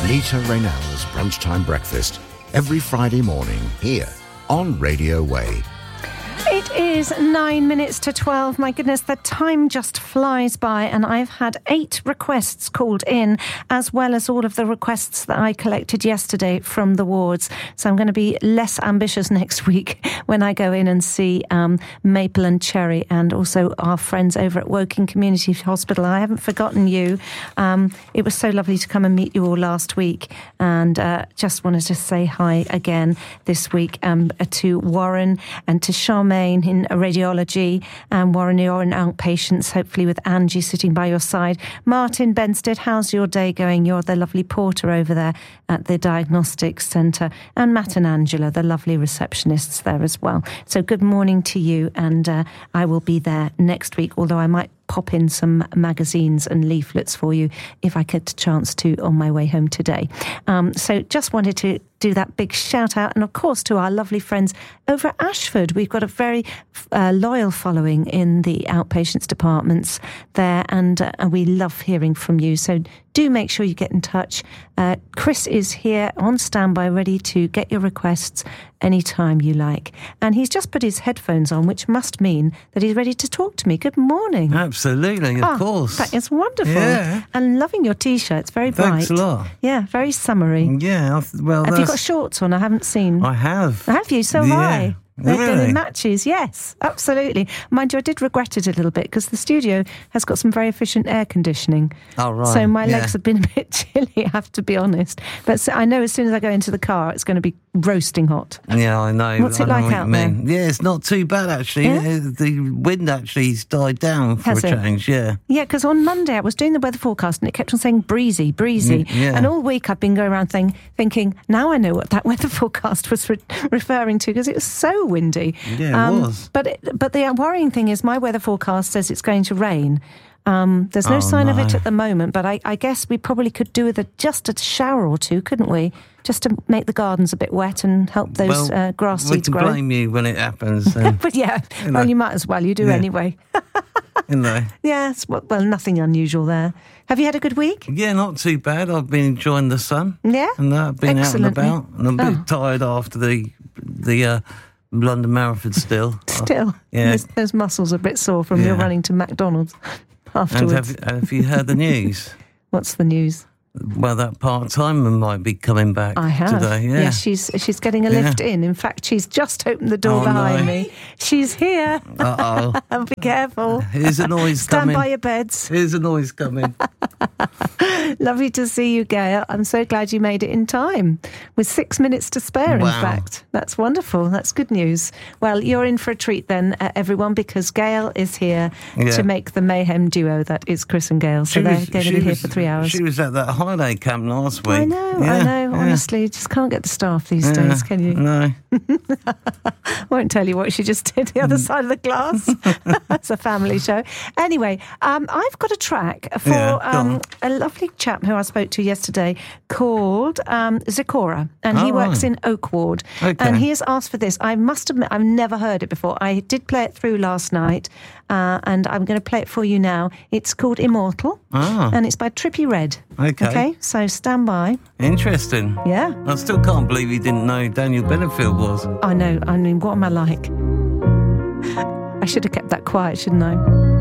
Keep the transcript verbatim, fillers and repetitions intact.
Anita Raynell's Brunchtime Breakfast, every Friday morning here on Radio Way. It is nine minutes to twelve. My goodness, the time just flies by, and I've had eight requests called in, as well as all of the requests that I collected yesterday from the wards. So I'm going to be less ambitious next week when I go in and see um, Maple and Cherry, and also our friends over at Woking Community Hospital. I haven't forgotten you. Um, it was so lovely to come and meet you all last week, and uh, just wanted to say hi again this week um, to Warren and to Charmaine in radiology, and Warren, you're in outpatients, hopefully with Angie sitting by your side. Martin Benstead, how's your day going? You're the lovely porter over there at the Diagnostics Centre, and Matt and Angela, the lovely receptionists there as well. So good morning to you, and uh, I will be there next week, although I might pop in some magazines and leaflets for you if I get a chance to on my way home today. Um, so just wanted to do that big shout out, and of course to our lovely friends over at Ashford. We've got a very uh, loyal following in the outpatients departments there, and uh, we love hearing from you. So do make sure you get in touch. Uh, Chris is here on standby, ready to get your requests anytime you like. And he's just put his headphones on, which must mean that he's ready to talk to me. Good morning. Absolutely, of oh, course. That is wonderful. Yeah. And loving your T-shirt. It's very bright. Thanks a lot. Yeah, very summery. Yeah, well, Have that's... you got shorts on? I haven't seen. I have. Have you? So yeah. have I. They've Really? been in matches, yes, absolutely. Mind you, I did regret it a little bit because the studio has got some very efficient air conditioning. Oh, right. So my yeah. legs have been a bit chilly, I have to be honest. But so I know as soon as I go into the car, it's going to be roasting hot. Yeah, I know. What's it I know like what out you mean. there? Yeah, it's not too bad, actually. Yeah? The wind actually has died down for Has a it? change, yeah. Yeah, because on Monday I was doing the weather forecast and it kept on saying breezy, breezy. Mm, yeah. And all week I've been going around thing, thinking, now I know what that weather forecast was re- referring to, because it was so windy. Yeah, it um, was. But, it, but the worrying thing is my weather forecast says it's going to rain. Um, there's no Oh, sign no. of it at the moment, but I, I guess we probably could do with a, just a shower or two, couldn't we? Just to make the gardens a bit wet and help those well, uh, grass we seeds can grow. blame you when it happens. Then, But yeah, You know. well, you might as well. You do Yeah. anyway. you know. Yes, well, well, nothing unusual there. Have you had a good week? Yeah, not too bad. I've been enjoying the sun. Yeah? And that. I've been Excellently. out and about. And I'm a bit Oh. tired after the the uh, London Marathon still. Still, Yeah. those, those muscles are a bit sore from your Yeah. running to McDonald's And afterwards. have, have you heard the news? What's the news? Well, that part-timer might be coming back I have. today. Yeah. Yes, she's she's getting a Yeah. lift in. In fact, she's just opened the door Oh, behind no. me. She's here. Uh-oh. Be careful. Here's a noise Stand coming. by your beds. Here's a noise coming. Lovely to see you, Gail. I'm so glad you made it in time, with six minutes to spare, Wow. in fact. That's wonderful. That's good news. Well, you're in for a treat then, uh, everyone, because Gail is here Yeah. to make the mayhem duo that is Chris and Gail. So She they're was- going to she be here was- for three hours. She was at that holiday camp last week. I know, Yeah, I know. yeah. Honestly, you just can't get the staff these Yeah, days, can you? No. Won't tell you what she just did the other side of the glass. It's a family show. Anyway, um, I've got a track for Yeah, go um, on. a lovely chap who I spoke to yesterday called um, Zikora, and he Oh, works right. in Oak Ward. Okay. And he has asked for this. I must admit, I've never heard it before. I did play it through last night, uh, and I'm going to play it for you now. It's called Immortal, Ah. and it's by Trippie Redd. Okay. Okay, so stand by. Interesting. Yeah. I still can't believe you didn't know who Daniel Benefield was. I know. I mean, what am I like? I should have kept that quiet, shouldn't I?